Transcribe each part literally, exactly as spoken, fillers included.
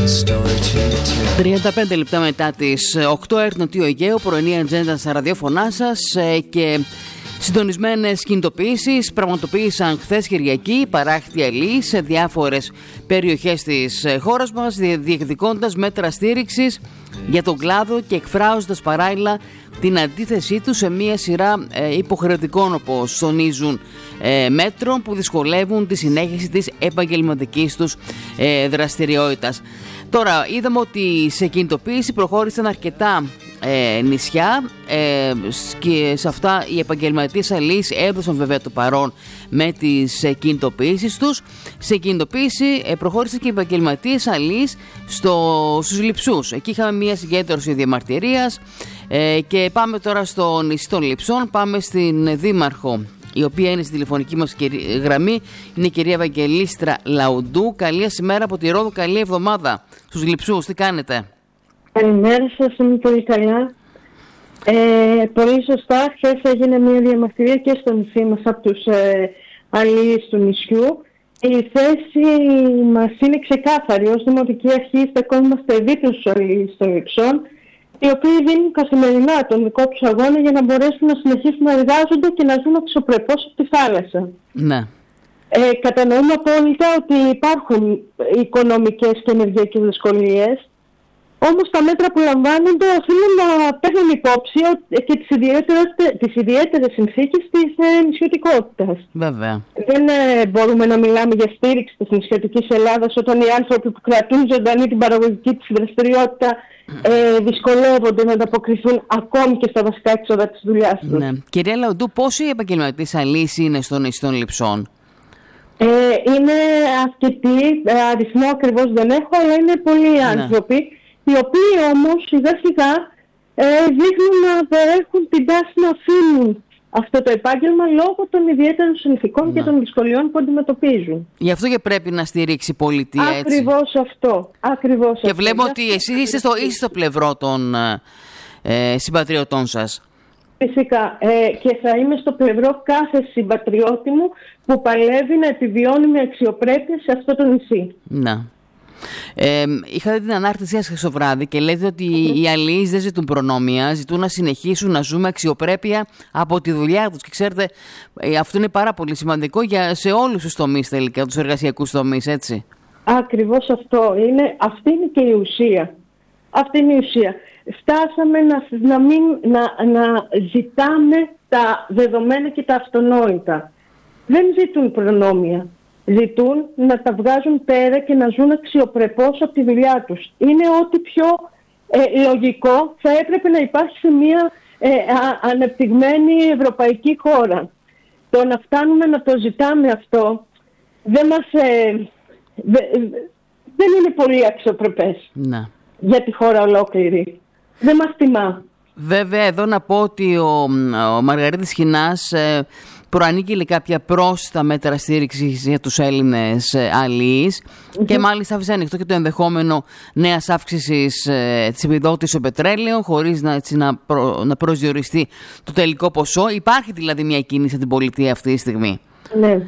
τριάντα πέντε λεπτά μετά τις οκτώ έρθει Νοτιού Αιγαίου, πρωινή ατζέντα στα ραδιόφωνά σας και συντονισμένες κινητοποιήσεις πραγματοποίησαν χθες Κυριακή παράκτια αλείς σε διάφορες περιοχές της χώρας μας, διεκδικώντας μέτρα στήριξης για τον κλάδο και εκφράζοντας παράλληλα την αντίθεσή του σε μία σειρά ε, υποχρεωτικών, όπως τονίζουν, ε, μέτρων που δυσκολεύουν τη συνέχιση της επαγγελματικής τους ε, δραστηριότητας. Τώρα είδαμε ότι σε κινητοποίηση προχώρησαν αρκετά ε, νησιά ε, και σε αυτά οι επαγγελματίες αλείς έδωσαν βέβαια το παρόν με τις ε, κινητοποιήσεις τους. Σε κινητοποίηση ε, προχώρησαν και οι επαγγελματίες αλείς στο, στους Λειψούς. Εκεί είχαμε μια συγκέντρωση διαμαρτυρίας ε, και πάμε τώρα στο νησί των Λειψών. Πάμε στην Δήμαρχο, η οποία είναι στη τηλεφωνική μας γραμμή, είναι η κυρία Ευαγγελίστρα Λαουντού. Καλή σας ημέρα από τη Ρόδο, καλή εβδομάδα στους Λειψούς. Τι κάνετε? Καλημέρα σας, είμαι πολύ καλά. Ε, πολύ σωστά, χθες έγινε μια διαμαρτυρία και στο νησί μας από τους ε, αλληλείς του νησιού. Η θέση μας είναι ξεκάθαρη. Ως Δημοτική Αρχή στεκόμαστε δίπλα στους αλληλείς των Λειψών, οι οποίοι δίνουν καθημερινά τον δικό τους αγώνα για να μπορέσουν να συνεχίσουν να εργάζονται και να ζουν αξιοπρεπώς από τη θάλασσα. Ναι. Ε, κατανοούμε απόλυτα ότι υπάρχουν οικονομικές και ενεργειακές δυσκολίες, όμως τα μέτρα που λαμβάνονται οφείλουν να παίρνουν υπόψη και τις ιδιαίτερες, τις ιδιαίτερες συνθήκες της ε, νησιωτικότητας. Βέβαια. Δεν ε, μπορούμε να μιλάμε για στήριξη της νησιωτικής Ελλάδας όταν οι άνθρωποι που κρατούν ζωντανή την παραγωγική της δραστηριότητα ε, δυσκολεύονται να ανταποκριθούν ακόμη και στα βασικά έξοδα της δουλειάς τους. Ναι. Κυρία Λαουντού, πόσοι επαγγελματίες αλείς είναι στο νησί των Λειψών? Ε, είναι αρκετοί, αριθμό ακριβώς δεν έχω, αλλά είναι πολλοί ναι. άνθρωποι, οι οποίοι όμως σιγά σιγά ε, δείχνουν να έχουν την τάση να αφήνουν αυτό το επάγγελμα λόγω των ιδιαίτερων συνθηκών ναι. και των δυσκολιών που αντιμετωπίζουν. Γι' αυτό και πρέπει να στηρίξει η πολιτεία, έτσι. Ακριβώς αυτό. Ακριβώς και αυτό. βλέπω ότι εσείς είστε στο, είστε στο πλευρό των ε, συμπατριωτών σας. Φυσικά ε, και θα είμαι στο πλευρό κάθε συμπατριώτη μου που παλεύει να επιβιώνει με αξιοπρέπεια σε αυτό το νησί. Να. Ε, είχατε την ανάρτησή σας χθες το βράδυ και λέτε ότι mm-hmm. οι αλληλείς δεν ζητούν προνόμια, ζητούν να συνεχίσουν να ζούμε αξιοπρέπεια από τη δουλειά τους. Και ξέρετε, αυτό είναι πάρα πολύ σημαντικό για, σε όλους τους τομείς τελικά, τους εργασιακούς τομείς, έτσι. Ακριβώς αυτό είναι, αυτή είναι και η ουσία. Αυτή είναι η ουσία. Φτάσαμε να, να, μην, να, να ζητάμε τα δεδομένα και τα αυτονόητα. Δεν ζητούν προνόμια. Ζητούν να τα βγάζουν πέρα και να ζουν αξιοπρεπώς από τη δουλειά τους. Είναι ό,τι πιο ε, λογικό θα έπρεπε να υπάρχει σε μια ε, α, ανεπτυγμένη ευρωπαϊκή χώρα. Το να φτάνουμε να το ζητάμε αυτό δεν μας, ε, δε, δεν είναι πολύ αξιοπρεπές να. για τη χώρα ολόκληρη. Δεν μας τιμά. Βέβαια, εδώ να πω ότι ο, ο Μαργαρίτης Χινάς ε, προανήγγειλε κάποια πρόσθετα μέτρα στήριξης για τους Έλληνες ε, αλληλείς mm-hmm. και μάλιστα άφησε ανοιχτό και το ενδεχόμενο νέας αύξησης ε, της επιδότησης στο πετρέλαιο, χωρίς να, έτσι, να, προ, να προσδιοριστεί το τελικό ποσό. Υπάρχει δηλαδή μια κίνηση από την πολιτεία αυτή τη στιγμή. Ναι.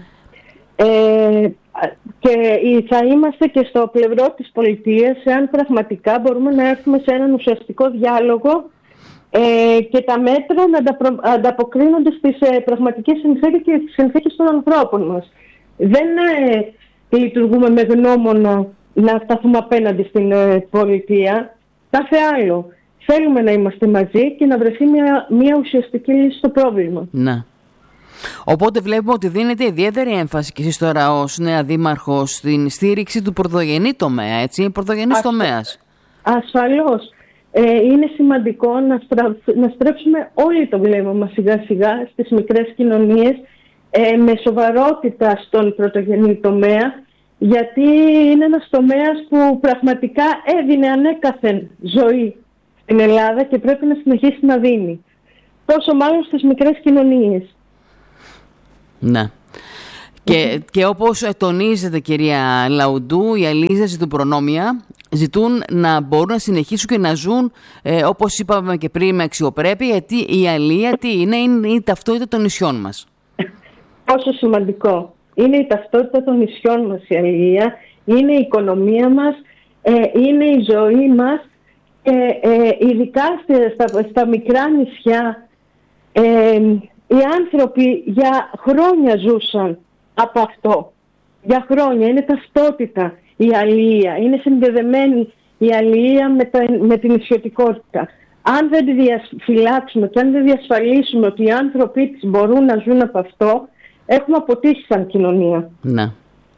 Ε, και θα είμαστε και στο πλευρό της πολιτείας εάν πραγματικά μπορούμε να έρθουμε σε έναν ουσιαστικό διάλογο ε, και τα μέτρα να ανταπρο, ανταποκρίνονται στις ε, πραγματικές συνθήκες και τις συνθήκες των ανθρώπων μας. Δεν ε, λειτουργούμε με γνώμονα να σταθούμε απέναντι στην ε, πολιτεία. Κάθε άλλο. Θέλουμε να είμαστε μαζί και να βρεθεί μια, μια ουσιαστική λύση στο πρόβλημα. Ναι. Οπότε βλέπουμε ότι δίνεται ιδιαίτερη έμφαση και εσείς τώρα ως νέα δήμαρχος στην στήριξη του πρωτογενή τομέα, έτσι, πρωτογενής Ασ... τομέας. Ασφαλώς. Ε, είναι σημαντικό να, στρα... να στρέψουμε όλοι το βλέμμα μας σιγά σιγά στις μικρές κοινωνίες ε, με σοβαρότητα στον πρωτογενή τομέα, γιατί είναι ένας τομέας που πραγματικά έδινε ανέκαθεν ζωή στην Ελλάδα και πρέπει να συνεχίσει να δίνει. Τόσο μάλλον στις μικρές κοινωνίες. Ναι. Και, και όπως τονίζετε, κυρία Λαουντού, οι αλληλείς ζητούν προνόμια, ζητούν να μπορούν να συνεχίσουν και να ζουν ε, όπως είπαμε και πριν με αξιοπρέπεια, γιατί η αλληλεία τι είναι, είναι η ταυτότητα των νησιών μας. Πόσο σημαντικό. Είναι η ταυτότητα των νησιών μας η αλληλεία, είναι η οικονομία μας, ε, είναι η ζωή μας και ε, ειδικά στα, στα μικρά νησιά ε, οι άνθρωποι για χρόνια ζούσαν από αυτό. Για χρόνια. Είναι ταυτότητα η αλληλεία. Είναι συνδεδεμένη η αλληλεία με, τα, με την νησιωτικότητα. Αν δεν τη διαφυλάξουμε και αν δεν διασφαλίσουμε ότι οι άνθρωποι της μπορούν να ζουν από αυτό, έχουμε αποτύχει σαν κοινωνία. Ναι.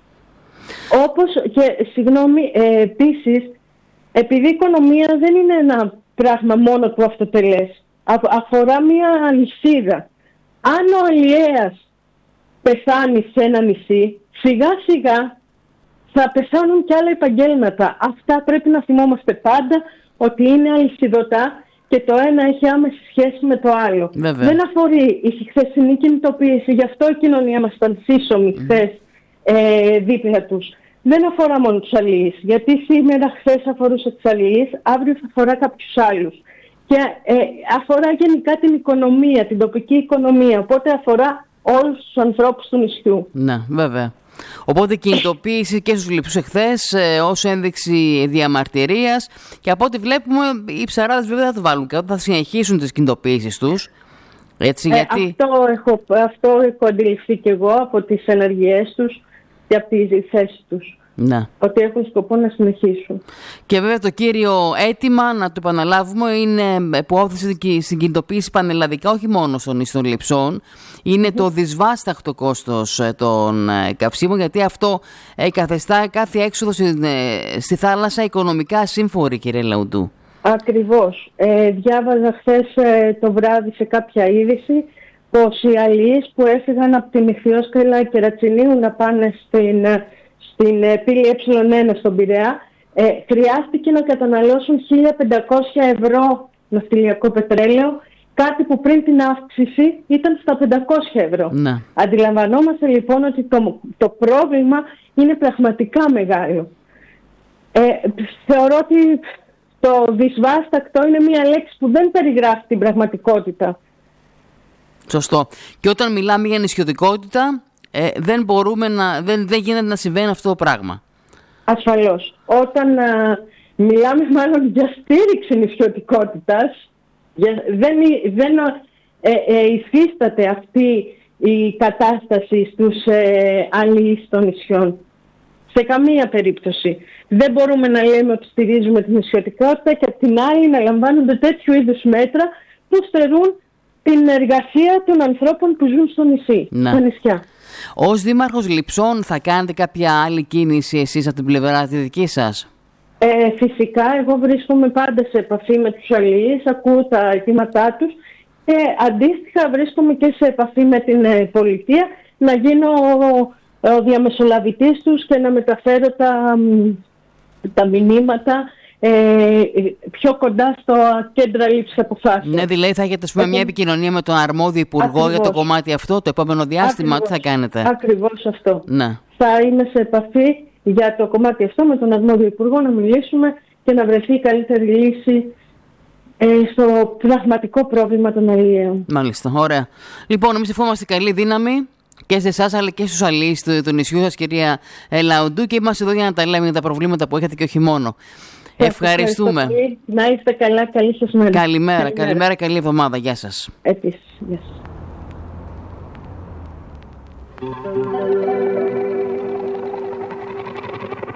Όπως και, συγγνώμη, ε, επίσης, επειδή η οικονομία δεν είναι ένα πράγμα μόνο του αυτοτελές, αφορά μια αλυσίδα. Αν ο αλλιέας πεθάνει σε ένα νησί, σιγά σιγά θα πεθάνουν και άλλα επαγγέλματα. Αυτά πρέπει να θυμόμαστε πάντα, ότι είναι αλυσιδωτά και το ένα έχει άμεση σχέση με το άλλο. Βέβαια. Δεν αφορεί η χθεσινή κινητοποίηση, γι' αυτό η κοινωνία μας ήταν σύσσωμη χθες ε, δίπλα τους. Δεν αφορά μόνο τους αλληλείς, γιατί σήμερα χθες αφορούσε τους αλληλείς, αύριο θα αφορά κάποιους άλλους. Και ε, αφορά γενικά την οικονομία, την τοπική οικονομία, οπότε αφορά όλους τους ανθρώπους του νησιού. Ναι, βέβαια. Οπότε κινητοποίηση και στους λειψούς εχθές ε, ως ένδειξη διαμαρτυρίας, και από ό,τι βλέπουμε οι ψαράδες βέβαια θα το βάλουν και θα συνεχίσουν τις κινητοποίησεις τους. Έτσι, ε, γιατί... αυτό, έχω, αυτό έχω αντιληφθεί και εγώ από τις ενεργειές τους και από τη θέση τους. Ναι. Ότι έχουν σκοπό να συνεχίσουν. Και βέβαια το κύριο αίτημα, να το επαναλάβουμε, είναι που όθησε στην κινητοποίηση πανελλαδικά, όχι μόνο στον νησί των Λειψών, είναι mm-hmm. το δυσβάσταχτο κόστος των καυσίμων, γιατί αυτό ε, καθιστά κάθε έξοδο στη, ε, στη θάλασσα οικονομικά σύμφορη, κύριε Λαουντού. Ακριβώς. Ε, διάβαζα χθες ε, το βράδυ σε κάποια είδηση πως οι αλληλείς που έφυγαν από την Ιχθυόσκαλα και Ρατσινίου να πάνε στην... στην πύλη Ε1 στον Πειραιά, ε, χρειάστηκε να καταναλώσουν χίλια πεντακόσια ευρώ ναυτιλιακό πετρέλαιο, κάτι που πριν την αύξηση ήταν στα πεντακόσια ευρώ. Ναι. Αντιλαμβανόμαστε λοιπόν ότι το, το πρόβλημα είναι πραγματικά μεγάλο. Ε, θεωρώ ότι το δυσβάστακτο είναι μια λέξη που δεν περιγράφει την πραγματικότητα. Σωστό. Και όταν μιλάμε για νησιωτικότητα, Ε, δεν μπορούμε να, δεν, δεν γίνεται να συμβαίνει αυτό το πράγμα. Ασφαλώς. Όταν α, μιλάμε μάλλον για στήριξη νησιωτικότητας, για, δεν, δεν ε, ε, υφίσταται αυτή η κατάσταση στους ε, αλληλείς των νησιών. Σε καμία περίπτωση. Δεν μπορούμε να λέμε ότι στηρίζουμε την νησιωτικότητα και απ' την άλλη να λαμβάνονται τέτοιου είδους μέτρα που στερούν την εργασία των ανθρώπων που ζουν στο νησί, στα νησιά. Ως Δήμαρχος Λειψών θα κάνετε κάποια άλλη κίνηση εσείς από την πλευρά τη δική σας? Ε, φυσικά, εγώ βρίσκομαι πάντα σε επαφή με τους αλληλείς, ακούω τα αιτήματά τους και αντίστοιχα βρίσκομαι και σε επαφή με την ε, πολιτεία να γίνω ο, ο διαμεσολαβητής τους και να μεταφέρω τα, τα μηνύματα Ε, πιο κοντά στο κέντρο λήψης αποφάσεων. Ναι, δηλαδή θα έχετε πούμε, μια επικοινωνία με τον αρμόδιο υπουργό Ακριβώς. για το κομμάτι αυτό, το επόμενο διάστημα. Ακριβώς. Τι θα κάνετε? Ακριβώς αυτό. Ναι. Θα είμαι σε επαφή για το κομμάτι αυτό με τον αρμόδιο υπουργό, να μιλήσουμε και να βρεθεί η καλύτερη λύση ε, στο πραγματικό πρόβλημα των αλλιέων. Μάλιστα, ωραία. Λοιπόν, εμείς ευχόμαστε καλή δύναμη και σε εσάς αλλά και στους αλλιείς του, του νησιού σας, κυρία Λαουντού, και είμαστε εδώ για να τα λέμε για τα προβλήματα που έχετε και όχι μόνο. Ευχαριστούμε. Να είστε καλά, καλή σας μέρα. Καλημέρα, καλημέρα, καλημέρα, καλή εβδομάδα. Γεια σας. Επίσης, γεια σας.